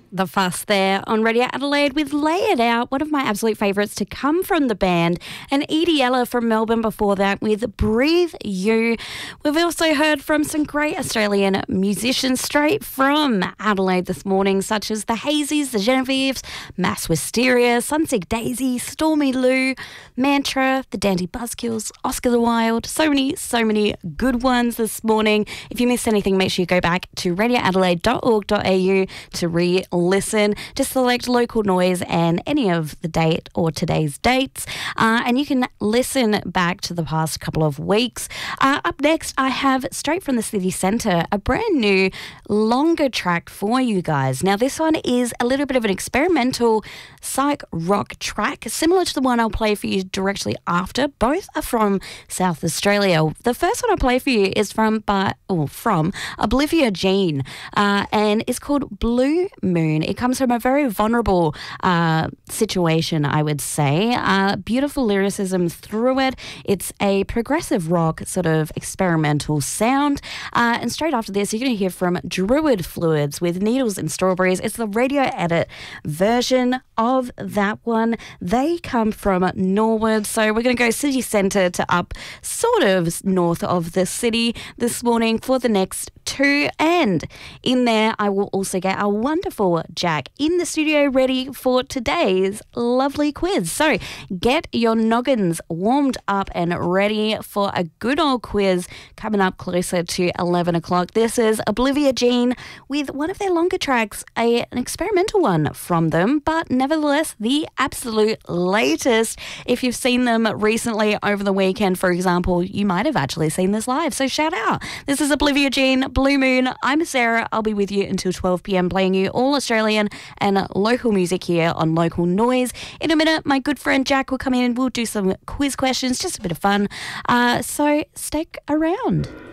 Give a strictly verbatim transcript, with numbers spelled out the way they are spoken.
The Fuss there on Radio Adelaide with Lay It Out, one of my absolute favourites to come from the band, and Edie Ella from Melbourne before that with Breathe You. We've also heard from some great Australian musicians straight from Adelaide this morning, such as the Hazies, the Genevieves, Mass Wisteria, Sunsick Daisy, Stormy Lou, Mantra, the Dandy Buzzkills, Oscar the Wild. So many, so many good ones this morning. If you missed anything, make sure you go back to radio adelaide dot org dot a u to re listen. Just select local noise and any of the date or today's dates, uh, and you can listen back to the past couple of weeks. Uh, up next, I have straight from the city centre a brand new longer track for you guys. Now, this one is a little bit of an experimental psych rock track, similar to the one I'll play for you directly after. Both are from South Australia. The first one I'll play for you is from, by, oh, from Olivia Jean, uh, and it's called Blue Moon. It comes from a very vulnerable uh, situation, I would say. Uh, beautiful lyricism through it. It's a progressive rock sort of experimental sound. Uh, and straight after this, you're going to hear from Druid Fluids with Needles and Strawberries. It's the radio edit version of that one. They come from Norwood. So we're going to go city centre to up sort of north of the city this morning for the next two. And in there, I will also get our wonderful Jack in the studio ready for today's lovely quiz. So get your noggins warmed up and ready for a good old quiz coming up closer to eleven o'clock. This is Olivia Jean with one of their longer tracks, a, an experimental one from them, but nevertheless the absolute latest. If you've seen them recently over the weekend, for example, you might have actually seen this live, so shout out. This is Olivia Jean, Blue Moon. I'm Sarah. I'll be with you until twelve p.m. playing you all Australian and local music here on Local Noise. In a minute, my good friend Jack will come in and we'll do some quiz questions, just a bit of fun. Uh, so stick around.